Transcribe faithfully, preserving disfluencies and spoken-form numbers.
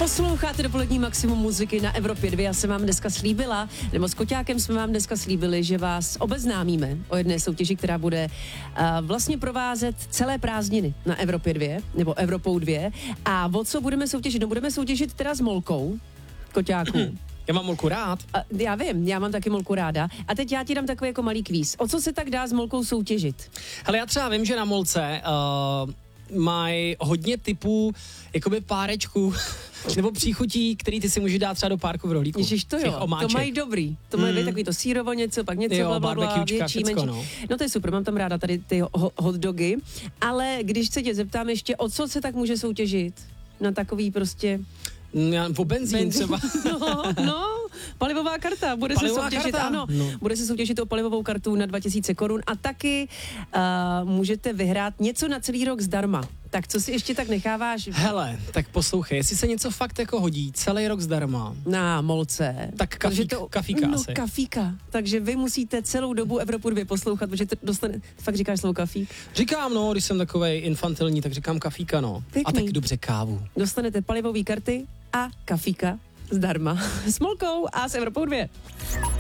Posloucháte dopolední maximum muziky na Evropě dva. Já jsem vám dneska slíbila, nebo s Koťákem jsme vám dneska slíbili, že vás obeznámíme o jedné soutěži, která bude uh, vlastně provázet celé prázdniny na Evropě dva, nebo Evropou dva. A o co budeme soutěžit? No budeme soutěžit teda s Molkou, Koťáku. Já mám Molku rád. A já vím, já mám taky Molku ráda. A teď já ti dám takový jako malý kvíz. O co se tak dá s Molkou soutěžit? Hele, já třeba vím, že na Molce uh, mají hodně typů jakoby párečků nebo příchutí, který ty si můžeš dát třeba do párku v rohlíku. Ježiš, to jo, to mají dobrý. To mají mm. takový to sírovo něco, pak něco, jo, blablabla, větší, menší. No. no to je super, mám tam ráda tady ty ho- hot dogy. Ale když se tě zeptám ještě, o co se tak může soutěžit? Na takový prostě... O benzín, benzín třeba. No, no, palivová karta. Bude palivová se soutěžit, karta? ano, no. bude se soutěžit o palivovou kartu na dva tisíce korun a taky uh, můžete vyhrát něco na celý rok zdarma. Tak co si ještě tak necháváš? Hele, tak poslouchej, jestli se něco fakt jako hodí, celý rok zdarma. Na Molce. Tak kafík, to, kafíka no, asi. kafíka. Takže vy musíte celou dobu Evropu dva poslouchat, protože to dostane, fakt říkáš slovo kafík? Říkám, no, když jsem takovej infantilní, tak říkám kafíka, no. Pěkný. A tak dobře kávu. Dostanete palivové karty a kafíka zdarma. S Molkou a s Evropou dva.